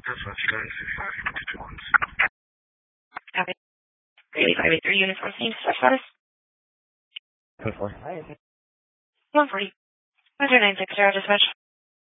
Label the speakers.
Speaker 1: Dispatch, United 65, 52
Speaker 2: Copy. Greeley 583, Unit 14, dispatch status.
Speaker 3: 140.
Speaker 2: 140. 960, dispatch.